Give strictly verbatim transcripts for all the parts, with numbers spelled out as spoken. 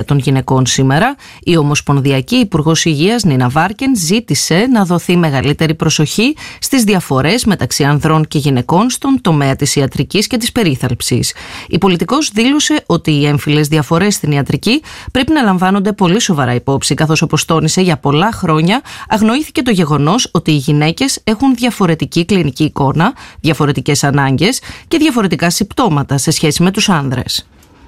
των γυναικών σήμερα, η Ομοσπονδιακή Υπουργός Υγείας Νίνα Βάρκεν ζήτησε να δοθεί μεγαλύτερη προσοχή στις διαφορές μεταξύ ανδρών και γυναικών στον τομέα της ιατρικής και της περίθαλψης. Η πολιτικός δήλωσε ότι οι έμφυλες διαφορές στην ιατρική πρέπει να λαμβάνονται πολύ σοβαρά υπόψη, καθώς, όπως τόνισε, για πολλά χρόνια αγνοήθηκε το γεγονός ότι οι γυναίκες έχουν διαφορετική κλινική εικόνα, διαφορετικές ανάγκες και διαφορετικά συμπτώματα σε σχέση με τους άνδρες.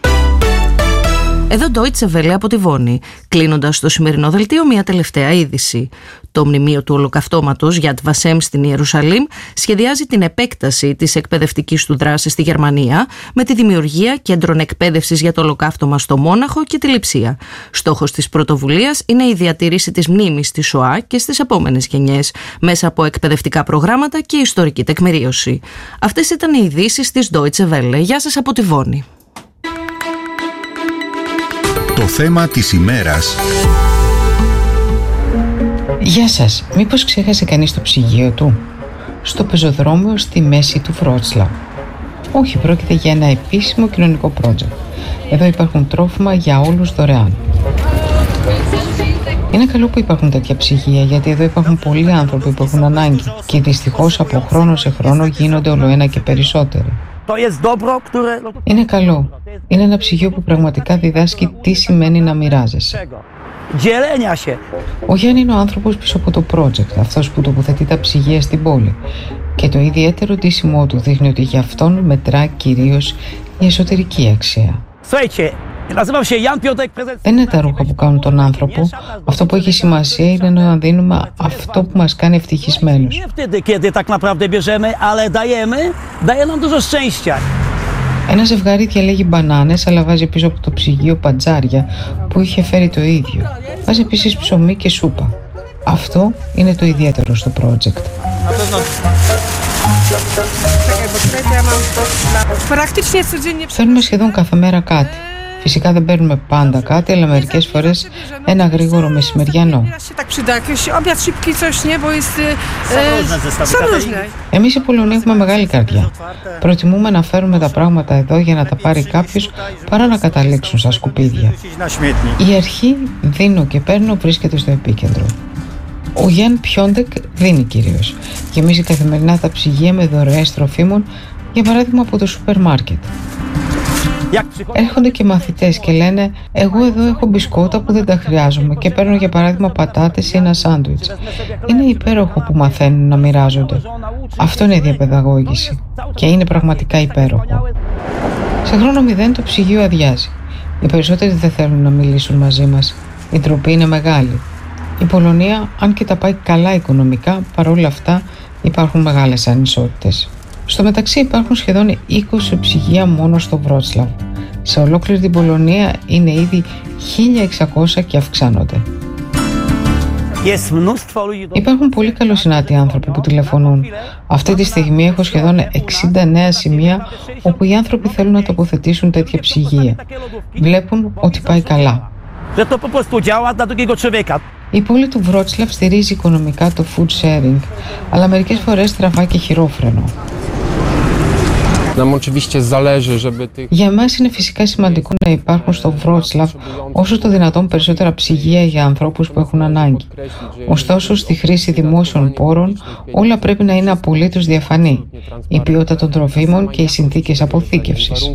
Εδώ Deutsche Welle από τη Βόνη. Κλείνοντας το σημερινό δελτίο, μια τελευταία είδηση. Το μνημείο του Ολοκαυτώματος Yad Vashem στην Ιερουσαλήμ σχεδιάζει την επέκταση της εκπαιδευτικής του δράσης στη Γερμανία με τη δημιουργία κέντρων εκπαίδευσης για το Ολοκαύτωμα στο Μόναχο και τη Λειψία. Στόχος της πρωτοβουλίας είναι η διατήρηση της μνήμης της ΣΟΑ και στις επόμενες γενιές μέσα από εκπαιδευτικά προγράμματα και ιστορική τεκμηρίωση. Αυτές ήταν οι ειδήσεις της Deutsche Welle. Γεια σας από τη Βόνη. Το θέμα της ημέρας. Γεια σας. Μήπως ξέχασε κανείς το ψυγείο του? Στο πεζοδρόμιο στη μέση του Βρότσλαβ. Όχι, πρόκειται για ένα επίσημο κοινωνικό project. Εδώ υπάρχουν τρόφιμα για όλους δωρεάν. Είναι καλό που υπάρχουν τέτοια ψυγεία, γιατί εδώ υπάρχουν πολλοί άνθρωποι που έχουν ανάγκη και δυστυχώς από χρόνο σε χρόνο γίνονται ολοένα και περισσότεροι. Είναι καλό. Είναι ένα ψυγείο που πραγματικά διδάσκει τι σημαίνει να μοιράζεσαι. Ο Γιάννη είναι ο άνθρωπος πίσω από το project, αυτός που τοποθετεί τα ψυγεία στην πόλη. Και το ιδιαίτερο ντύσιμό του δείχνει ότι για αυτόν μετρά κυρίως η εσωτερική αξία. Δεν είναι τα ρούχα που κάνουν τον άνθρωπο. Αυτό που έχει σημασία είναι να δίνουμε αυτό που μας κάνει ευτυχισμένους. Ένα ζευγάρι διαλέγει μπανάνες, αλλά βάζει πίσω από το ψυγείο παντζάρια που είχε φέρει το ίδιο. Βάζει επίσης ψωμί και σούπα. Αυτό είναι το ιδιαίτερο στο project. Φέρνουμε σχεδόν κάθε μέρα κάτι. Φυσικά δεν παίρνουμε πάντα κάτι, αλλά μερικές φορές ένα γρήγορο μεσημεριανό. Εμείς οι Πολωνοί έχουμε μεγάλη καρδιά. Προτιμούμε να φέρουμε τα πράγματα εδώ για να τα πάρει κάποιος παρά να καταλήξουν στα σκουπίδια. Η αρχή δίνω και παίρνω βρίσκεται στο επίκεντρο. Ο Γιάν Πιόντεκ δίνει κυρίως. Γεμίζει καθημερινά τα ψυγεία με δωρεές τροφίμων, για παράδειγμα από το σούπερ μάρκετ. Έρχονται και μαθητές και λένε «Εγώ εδώ έχω μπισκότα που δεν τα χρειάζομαι και παίρνω για παράδειγμα πατάτες ή ένα σάντουιτς». Είναι υπέροχο που μαθαίνουν να μοιράζονται. Αυτό είναι η διαπαιδαγώγηση και είναι πραγματικά υπέροχο. Σε χρόνο μηδέν το ψυγείο αδειάζει. Οι περισσότεροι δεν θέλουν να μιλήσουν μαζί μας. Η ντροπή είναι μεγάλη. Η Πολωνία, αν και τα πάει καλά οικονομικά, παρόλα αυτά υπάρχουν μεγάλες ανισότητες. Στο μεταξύ υπάρχουν σχεδόν είκοσι ψυγεία μόνο στο Βρότσλαβ. Σε ολόκληρη την Πολωνία είναι ήδη χίλια εξακόσια και αυξάνονται. Υπάρχουν πολύ καλοσυνάτοι άνθρωποι που τηλεφωνούν. Αυτή τη στιγμή έχω σχεδόν εξήντα νέα σημεία όπου οι άνθρωποι θέλουν να τοποθετήσουν τέτοια ψυγεία. Βλέπουν ότι πάει καλά. Η πόλη του Βρότσλαβ στηρίζει οικονομικά το food sharing, αλλά μερικές φορές τραβά και χειρόφρενο. Για εμάς είναι φυσικά σημαντικό να υπάρχουν στο Βρότσλαβ όσο το δυνατόν περισσότερα ψυγεία για ανθρώπους που έχουν ανάγκη. Ωστόσο, στη χρήση δημόσιων πόρων όλα πρέπει να είναι απολύτως διαφανή. Η ποιότητα των τροφίμων και οι συνθήκες αποθήκευσης.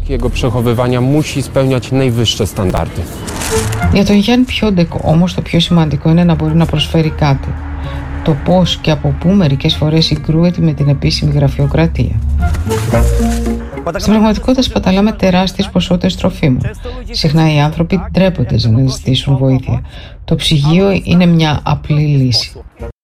Για τον Γιάννη Πιόντεκ όμως το πιο σημαντικό είναι να μπορεί να προσφέρει κάτι. Το πώς και από πού μερικές φορές συγκρούεται με την επίσημη γραφειοκρατία. Στην πραγματικότητα σπαταλάμε τεράστιες ποσότητες τροφίμων. Συχνά οι άνθρωποι ντρέπονται να ζητήσουν βοήθεια. Το ψυγείο είναι μια απλή λύση.